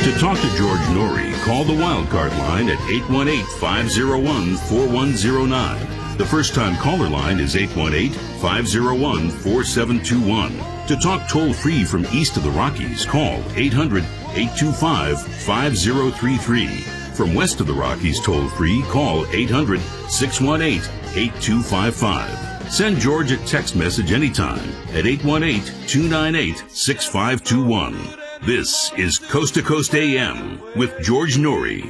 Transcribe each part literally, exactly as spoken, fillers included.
To talk to George Norrie, call the Wildcard line at eight one eight, five oh one, four one oh nine. The first-time caller line is eight one eight, five oh one, four seven two one. To talk toll-free from east of the Rockies, call eight hundred, eight two five, five oh three three. From west of the Rockies toll-free, call eight hundred, six one eight, eight two five five. Send George a text message anytime at eight one eight, two nine eight, six five two one. This is Coast to Coast A M with George Norrie.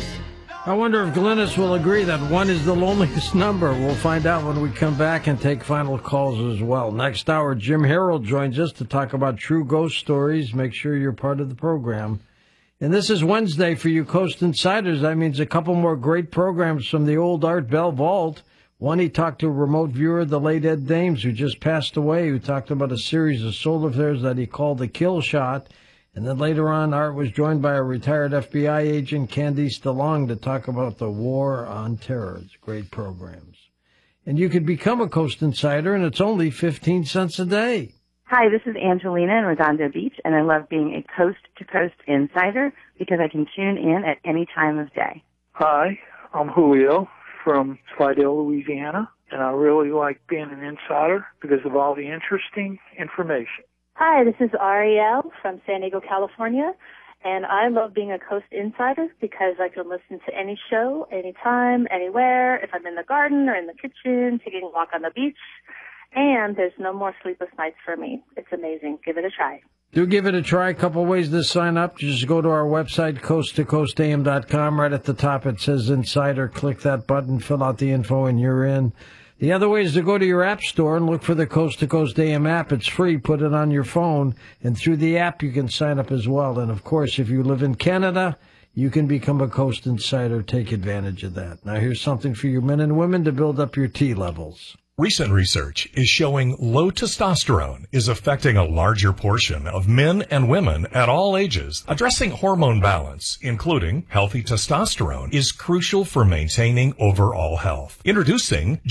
I wonder if Glynis will agree that one is the loneliest number. We'll find out when we come back and take final calls as well. Next hour, Jim Harold joins us to talk about true ghost stories. Make sure you're part of the program. And this is Wednesday for you Coast Insiders. That means a couple more great programs from the old Art Bell Vault. One, he talked to a remote viewer, the late Ed Dames, who just passed away, who talked about a series of soul affairs that he called the Kill Shot. And then later on, Art was joined by a retired F B I agent, Candice DeLong, to talk about the War on Terror. It's great programs. And you could become a Coast Insider, and it's only fifteen cents a day. Hi, this is Angelina in Redondo Beach, and I love being a coast-to-coast insider because I can tune in at any time of day. Hi, I'm Julio from Slidell, Louisiana, and I really like being an insider because of all the interesting information. Hi, this is Ariel from San Diego, California, and I love being a Coast Insider because I can listen to any show, anytime, anywhere, if I'm in the garden or in the kitchen, taking a walk on the beach, and there's no more sleepless nights for me. It's amazing. Give it a try. Do give it a try. A couple ways to sign up. Just go to our website, coast to coast a m dot com. Right at the top it says Insider. Click that button, fill out the info, and you're in. The other way is to go to your app store and look for the Coast to Coast A M app. It's free. Put it on your phone. And through the app, you can sign up as well. And, of course, if you live in Canada, you can become a Coast Insider. Take advantage of that. Now, here's something for you men and women to build up your T levels. Recent research is showing low testosterone is affecting a larger portion of men and women at all ages. Addressing hormone balance, including healthy testosterone, is crucial for maintaining overall health. Introducing